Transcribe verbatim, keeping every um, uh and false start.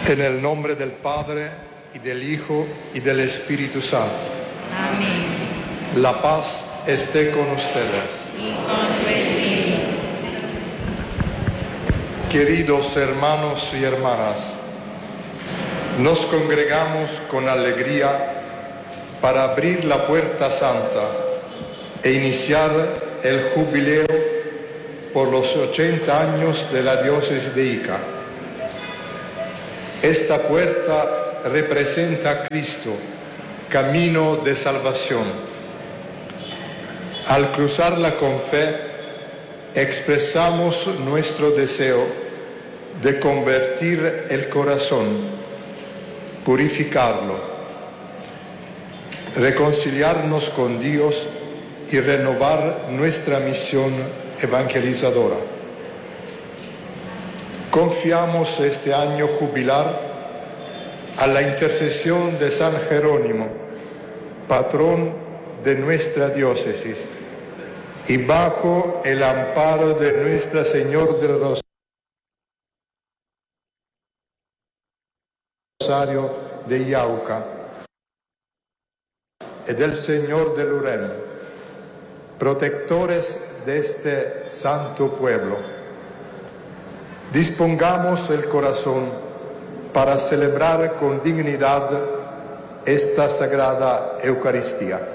En el nombre del Padre, y del Hijo, y del Espíritu Santo. Amén. La paz esté con ustedes. Y con tu espíritu. Queridos hermanos y hermanas, nos congregamos con alegría para abrir la puerta santa e iniciar el jubileo por los ochenta años de la diócesis de Ica. Esta puerta representa a Cristo, camino de salvación. Al cruzarla con fe, expresamos nuestro deseo de convertir el corazón, purificarlo, reconciliarnos con Dios y renovar nuestra misión evangelizadora. Confiamos este año jubilar a la intercesión de San Jerónimo, patrón de nuestra diócesis, y bajo el amparo de Nuestra Señora del Rosario de Yauca y del Señor de Lurén, protectores de este santo pueblo. Dispongamos el corazón para celebrar con dignidad esta sagrada Eucaristía.